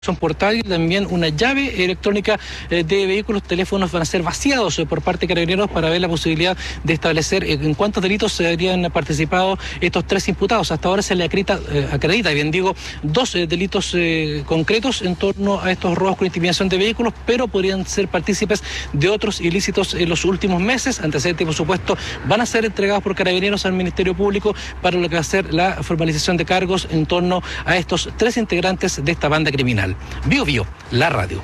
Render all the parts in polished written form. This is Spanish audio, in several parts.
Son portátiles, también una llave electrónica de vehículos, teléfonos van a ser vaciados por parte de Carabineros para ver la posibilidad de establecer en cuántos delitos se habrían participado estos tres imputados. Hasta ahora se le acredita, dos delitos concretos en torno a estos robos con intimidación de vehículos, pero podrían ser partícipes de otros ilícitos en los últimos meses. Antecedentes, por supuesto, van a ser entregados por Carabineros al Ministerio Público para lo que va a ser la formalización de cargos en torno a estos tres integrantes de esta banda criminal. Bio Bio, la radio.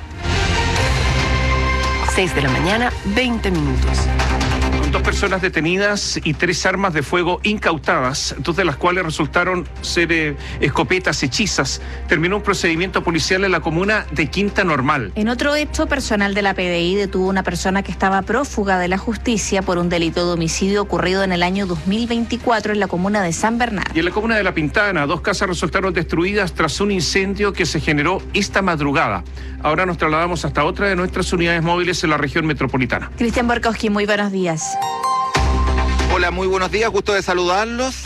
6 de la mañana, 20 minutos. Dos personas detenidas y 3 armas de fuego incautadas, 2 de las cuales resultaron ser escopetas hechizas. Terminó un procedimiento policial en la comuna de Quinta Normal. En otro hecho, personal de la PDI detuvo a una persona que estaba prófuga de la justicia por un delito de homicidio ocurrido en el año 2024 en la comuna de San Bernardo. Y en la comuna de La Pintana, 2 casas resultaron destruidas tras un incendio que se generó esta madrugada. Ahora nos trasladamos hasta otra de nuestras unidades móviles en la región metropolitana. Cristian Borkowski, muy buenos días. Hola, muy buenos días, gusto de saludarlos.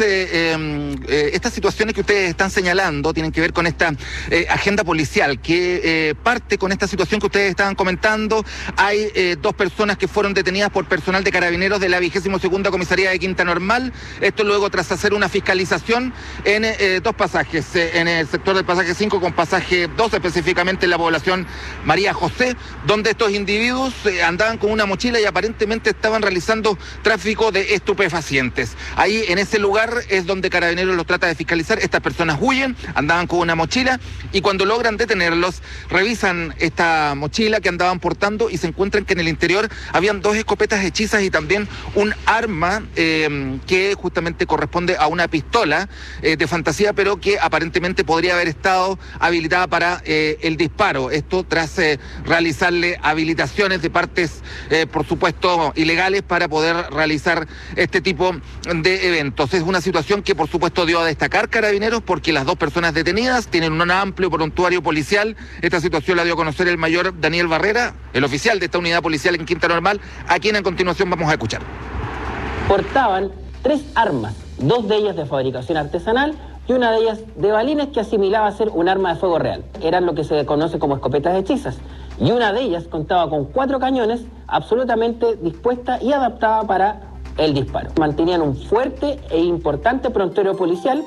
Estas situaciones que ustedes están señalando tienen que ver con esta agenda policial que parte con esta situación que ustedes estaban comentando. Hay 2 personas que fueron detenidas por personal de Carabineros de la 22ª Comisaría de Quinta Normal. Esto luego tras hacer una fiscalización en 2 pasajes, en el sector del pasaje 5 con pasaje 2, específicamente en la población María José, donde estos individuos andaban con una mochila y aparentemente estaban realizando tráfico de estupefacientes. Ahí en ese lugar es donde Carabineros los trata de fiscalizar. Estas personas huyen, andaban con una mochila y cuando logran detenerlos, revisan esta mochila que andaban portando y se encuentran que en el interior habían 2 escopetas hechizas y también un arma que justamente corresponde a una pistola de fantasía, pero que aparentemente podría haber estado habilitada para el disparo. Esto tras realizarle habilitaciones de partes, por supuesto, ilegales para poder realizar este tipo de eventos. Es una situación que por supuesto dio a destacar Carabineros porque las 2 personas detenidas tienen un amplio prontuario policial. Esta situación la dio a conocer el mayor Daniel Barrera, el oficial de esta unidad policial en Quinta Normal, a quien a continuación vamos a escuchar. Portaban 3 armas, 2 de ellas de fabricación artesanal y una de ellas de balines que asimilaba a ser un arma de fuego real. Eran lo que se conoce como escopetas hechizas. Y una de ellas contaba con 4 cañones absolutamente dispuesta y adaptada para el disparo. Mantenían un fuerte e importante prontuario policial.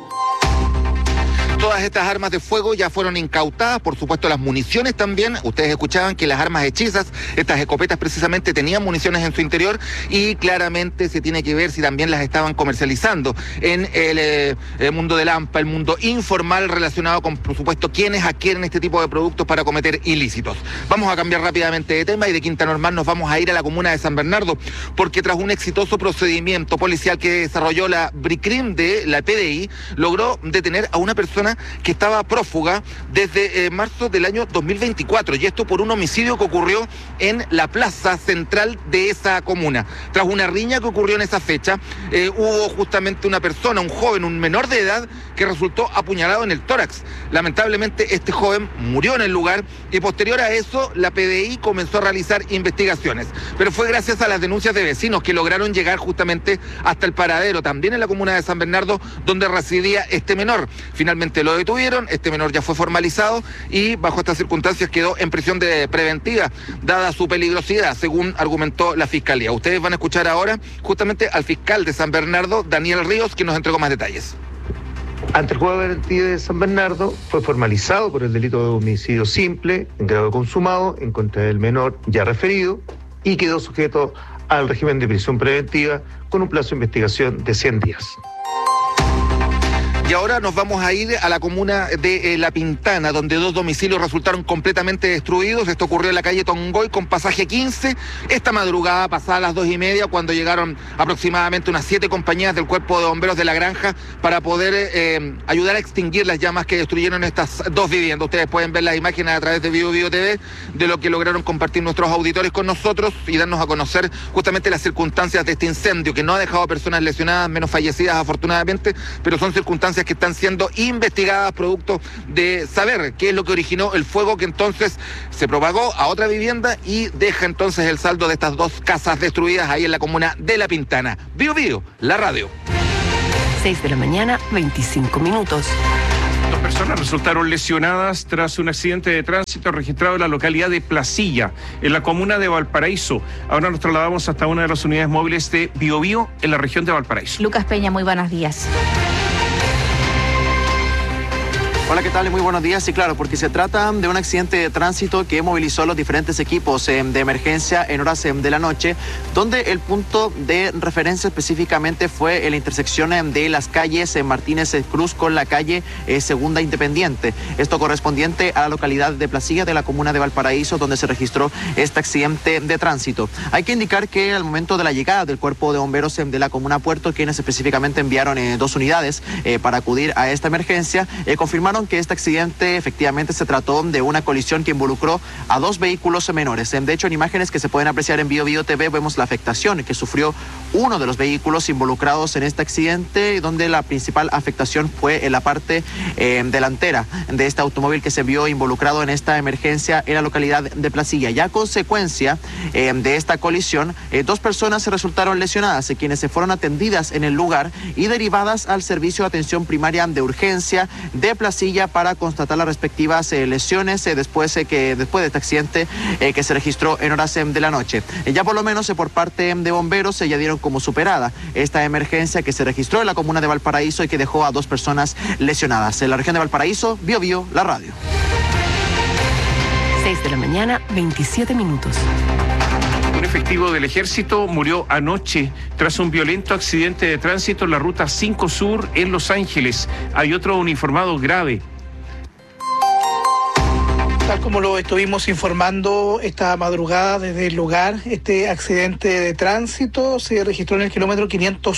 Todas estas armas de fuego ya fueron incautadas, por supuesto las municiones también. Ustedes escuchaban que las armas hechizas, estas escopetas precisamente tenían municiones en su interior y claramente se tiene que ver si también las estaban comercializando en el mundo del AMPA, el mundo informal relacionado con, por supuesto, quienes adquieren este tipo de productos para cometer ilícitos. Vamos a cambiar rápidamente de tema y de Quinta Normal nos vamos a ir a la comuna de San Bernardo porque tras un exitoso procedimiento policial que desarrolló la BRICRIM de la PDI, logró detener a una persona que estaba prófuga desde marzo del año 2024 y esto por un homicidio que ocurrió en la plaza central de esa comuna. Tras una riña que ocurrió en esa fecha, hubo justamente una persona, un joven, un menor de edad que resultó apuñalado en el tórax. Lamentablemente este joven murió en el lugar y posterior a eso la PDI comenzó a realizar investigaciones, pero fue gracias a las denuncias de vecinos que lograron llegar justamente hasta el paradero, también en la comuna de San Bernardo, donde residía este menor. Finalmente lo detuvieron, este menor ya fue formalizado y bajo estas circunstancias quedó en prisión preventiva, dada su peligrosidad, según argumentó la Fiscalía. Ustedes van a escuchar ahora justamente al fiscal de San Bernardo, Daniel Ríos, que nos entregó más detalles. Ante el Juzgado de Garantía de San Bernardo fue formalizado por el delito de homicidio simple en grado consumado en contra del menor ya referido y quedó sujeto al régimen de prisión preventiva con un plazo de investigación de 100 días. Y ahora nos vamos a ir a la comuna de La Pintana, donde 2 domicilios resultaron completamente destruidos. Esto ocurrió en la calle Tongoy con pasaje 15. Esta madrugada, pasadas las 2:30, cuando llegaron aproximadamente unas 7 compañías del Cuerpo de Bomberos de la Granja para poder ayudar a extinguir las llamas que destruyeron estas 2 viviendas. Ustedes pueden ver las imágenes a través de Bio Bio TV de lo que lograron compartir nuestros auditores con nosotros y darnos a conocer justamente las circunstancias de este incendio, que no ha dejado personas lesionadas, menos fallecidas afortunadamente, pero son circunstancias que están siendo investigadas producto de saber qué es lo que originó el fuego que entonces se propagó a otra vivienda y deja entonces el saldo de estas 2 casas destruidas ahí en la comuna de La Pintana. Bio Bio, la radio. 6 de la mañana, 25 minutos. personas resultaron lesionadas tras un accidente de tránsito registrado en la localidad de Placilla, en la comuna de Valparaíso. Ahora nos trasladamos hasta una de las unidades móviles de Biobío, en la región de Valparaíso. Lucas Peña, muy buenos días. Hola, ¿qué tal? Muy buenos días. Y claro, porque se trata de un accidente de tránsito que movilizó los diferentes equipos de emergencia en horas de la noche, donde el punto de referencia específicamente fue en la intersección de las calles Martínez Cruz con la calle Segunda Independiente. Esto correspondiente a la localidad de Placilla de la comuna de Valparaíso, donde se registró este accidente de tránsito. Hay que indicar que al momento de la llegada del cuerpo de bomberos de la comuna Puerto, quienes específicamente enviaron 2 unidades para acudir a esta emergencia, confirmaron que este accidente efectivamente se trató de una colisión que involucró a 2 vehículos menores. De hecho, en imágenes que se pueden apreciar en Biobío TV vemos la afectación que sufrió uno de los vehículos involucrados en este accidente, donde la principal afectación fue en la parte delantera de este automóvil que se vio involucrado en esta emergencia en la localidad de Placilla. Ya a consecuencia de esta colisión, 2 personas se resultaron lesionadas, quienes se fueron atendidas en el lugar y derivadas al servicio de atención primaria de urgencia de Placilla para constatar las respectivas lesiones después de este accidente que se registró en horas de la noche. Ya por lo menos por parte de bomberos ya dieron como superada esta emergencia que se registró en la comuna de Valparaíso y que dejó a 2 personas lesionadas. En la región de Valparaíso, Biobío, la radio. 6 de la mañana, 27 minutos. Un efectivo del ejército murió anoche tras un violento accidente de tránsito en la ruta 5 Sur en Los Ángeles. Hay otro uniformado grave. Tal como lo estuvimos informando esta madrugada desde el lugar, este accidente de tránsito se registró en el kilómetro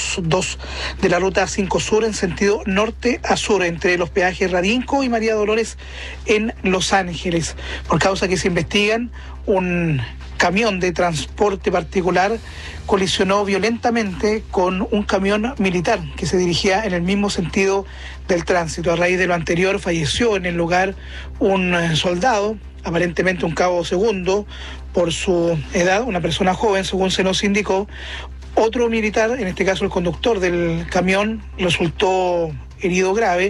502 de la ruta 5 Sur en sentido norte a sur, entre los peajes Radinco y María Dolores en Los Ángeles. Por causa que se investigan, un camión de transporte particular colisionó violentamente con un camión militar que se dirigía en el mismo sentido del tránsito. A raíz de lo anterior falleció en el lugar un soldado, aparentemente un cabo segundo, por su edad, una persona joven, según se nos indicó. Otro militar, en este caso el conductor del camión, resultó herido grave,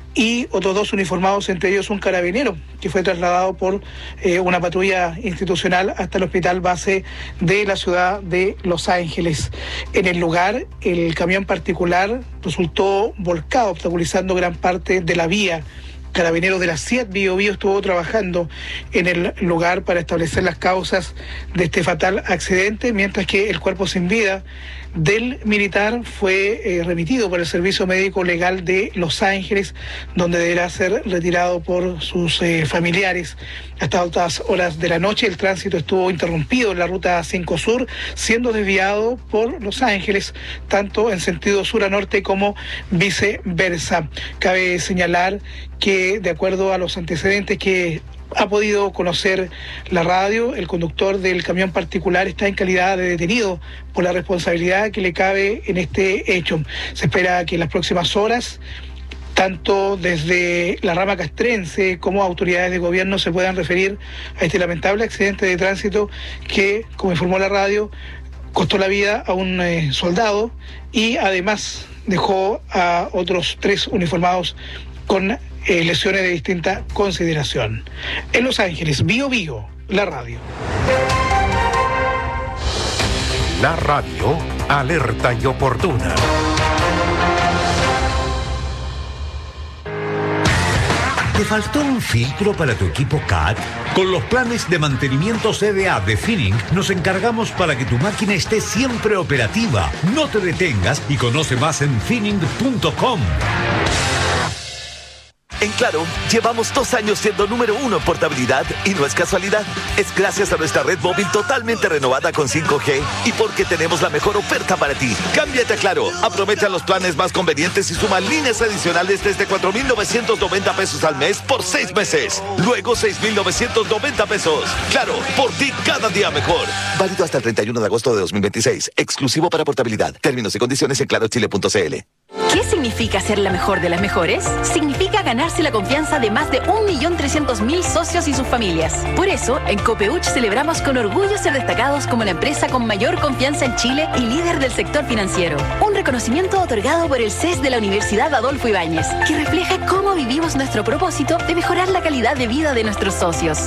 y otros 2 uniformados, entre ellos un carabinero, que fue trasladado por una patrulla institucional hasta el hospital base de la ciudad de Los Ángeles. En el lugar, el camión particular resultó volcado, obstaculizando gran parte de la vía. Carabineros de la CIAT Biobío estuvo trabajando en el lugar para establecer las causas de este fatal accidente, mientras que el cuerpo sin vida del militar fue remitido por el Servicio Médico Legal de Los Ángeles, donde deberá ser retirado por sus familiares. Hasta altas horas de la noche el tránsito estuvo interrumpido en la ruta 5 Sur, siendo desviado por Los Ángeles, tanto en sentido sur a norte como viceversa. Cabe señalar que, de acuerdo a los antecedentes que ha podido conocer la radio, el conductor del camión particular está en calidad de detenido por la responsabilidad que le cabe en este hecho. Se espera que en las próximas horas, tanto desde la rama castrense como autoridades de gobierno se puedan referir a este lamentable accidente de tránsito que, como informó la radio, costó la vida a un soldado y además dejó a otros 3 uniformados con lesiones de distinta consideración. En Los Ángeles, Biobío, la radio. La radio, alerta y oportuna. ¿Te faltó un filtro para tu equipo CAT? Con los planes de mantenimiento CDA de Finning nos encargamos para que tu máquina esté siempre operativa. No te detengas y conoce más en finning.com. En Claro, llevamos 2 años siendo número 1 en portabilidad y no es casualidad. Es gracias a nuestra red móvil totalmente renovada con 5G y porque tenemos la mejor oferta para ti. Cámbiate a Claro, aprovecha los planes más convenientes y suma líneas adicionales desde 4,990 pesos al mes por 6 meses. Luego 6,990 pesos. Claro, por ti cada día mejor. Válido hasta el 31 de agosto de 2026. Exclusivo para portabilidad. Términos y condiciones en clarochile.cl. ¿Qué significa ser la mejor de las mejores? Significa ganarse la confianza de más de 1.300.000 socios y sus familias. Por eso, en Copeuch celebramos con orgullo ser destacados como la empresa con mayor confianza en Chile y líder del sector financiero. Un reconocimiento otorgado por el CES de la Universidad Adolfo Ibáñez, que refleja cómo vivimos nuestro propósito de mejorar la calidad de vida de nuestros socios.